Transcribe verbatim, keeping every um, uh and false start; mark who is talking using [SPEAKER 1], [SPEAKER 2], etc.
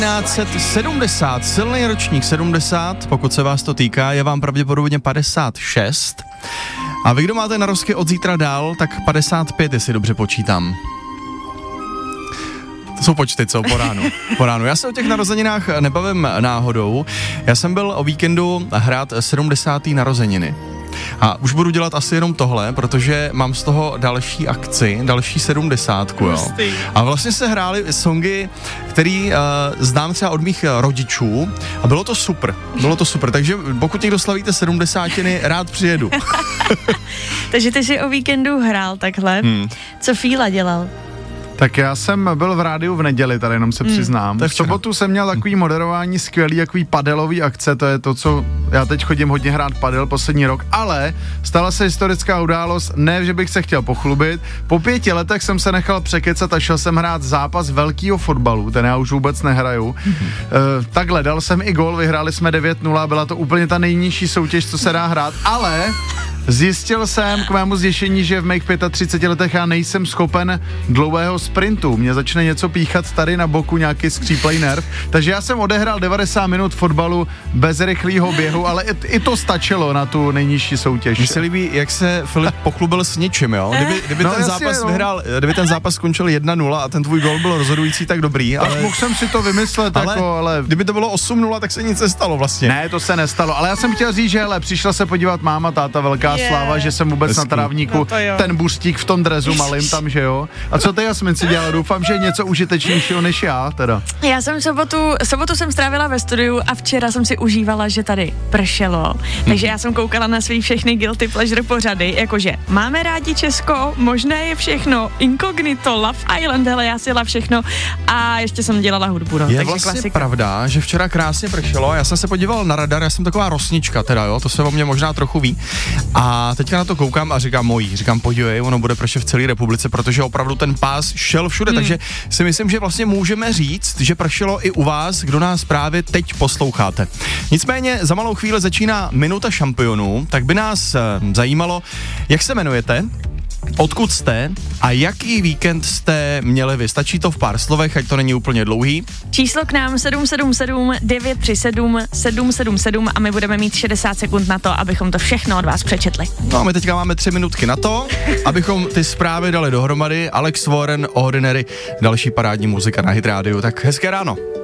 [SPEAKER 1] devatenáct set sedmdesát, silný ročník sedmdesát, pokud se vás to týká, je vám pravděpodobně padesát šest. A vy, kdo máte narozky od zítra dál, tak padesát pět, jestli dobře počítám. To jsou počty, co? Po ránu. Po ránu. Já se o těch narozeninách nebavím náhodou. Já jsem byl o víkendu hrát sedmdesátý narozeniny. A už budu dělat asi jenom tohle, protože mám z toho další akci, další sedmdesátku, jo. A vlastně se hrály songy, který uh, znám třeba od mých rodičů a bylo to super, bylo to super, takže pokud někdo slavíte sedmdesátiny, rád přijedu.
[SPEAKER 2] Takže ty jsi o víkendu hrál takhle, hmm. Co Fíla dělal?
[SPEAKER 3] Tak já jsem byl v rádiu v neděli, tady jenom se přiznám. Hmm, v sobotu jsem měl takový moderování skvělý, takový padelový akce, to je to, co já teď chodím hodně hrát padel poslední rok, ale stala se historická událost, ne, že bych se chtěl pochlubit. Po pěti letech jsem se nechal překecat a šel jsem hrát zápas velkýho fotbalu, ten já už vůbec nehraju. Hmm. E, takhle, dal jsem i gól, vyhráli jsme devět nula, byla to úplně ta nejnižší soutěž, co se dá hrát, ale zjistil jsem k mému zděšení, že v mých třiceti pěti letech já nejsem schopen dlouhého sprintu. Mě začne něco píchat tady na boku, nějaký skříplej nerv. Takže já jsem odehrál devadesát minut fotbalu bez rychlého běhu, ale i, i to stačilo na tu nejnižší soutěž.
[SPEAKER 1] Mně se líbí, jak se Filip pochlubil s něčím, jo? Kdyby, kdyby, no, ten, jasně, zápas vyhrál, kdyby ten zápas skončil jedna nula a ten tvůj gól byl rozhodující, tak dobrý.
[SPEAKER 3] Tak
[SPEAKER 1] ale
[SPEAKER 3] mohl jsem si to vymyslet, ale, jako, ale...
[SPEAKER 1] kdyby to bylo osm nula, tak se nic nestalo vlastně.
[SPEAKER 3] Ne, to se nestalo, ale já jsem chtěl říct, že hele, přišla se podívat máma, táta, velká yeah. sláva, že jsem vůbec Hezký. Na trávníku, no ten bustík v tom drezu malým tam, že jo. A co ty, Jasmin, si dělala? Doufám, že je něco užitečnějšího než já, teda.
[SPEAKER 2] Já jsem sobotu, sobotu jsem strávila ve studiu a včera jsem si užívala, že tady pršelo. Takže já jsem koukala na svý všechny guilty pleasure pořady, jakože máme rádi Česko, možné je všechno, Inkognito, Love Island, hele, já si jela všechno a ještě jsem dělala hudbu, no.
[SPEAKER 1] Je
[SPEAKER 2] takže
[SPEAKER 1] vlastně
[SPEAKER 2] klasika.
[SPEAKER 1] pravda, že včera krásně pršelo, já jsem se podíval na radar, já jsem taková rosnička teda, jo, to se o mě možná trochu ví. A teďka na to koukám a říkám mojí, říkám podívej, ono bude pršet v celé republice, protože opravdu ten pás šel všude, hmm. takže si myslím, že vlastně můžeme říct, že pršelo i u vás, kdo nás právě teď posloucháte. Nicméně za malou chvíli začíná minuta šampionů, tak by nás zajímalo, jak se jmenujete, odkud jste a jaký víkend jste měli vy. Stačí to v pár slovech, ať to není úplně dlouhý.
[SPEAKER 2] Číslo k nám sedm sedm sedm devět tři sedm sedm sedm sedm a my budeme mít šedesát sekund na to, abychom to všechno od vás přečetli.
[SPEAKER 1] No a my teďka máme tři minutky na to, abychom ty zprávy dali dohromady. Alex Warren, Ordinary, další parádní muzika na Hit Radio. Tak hezké ráno.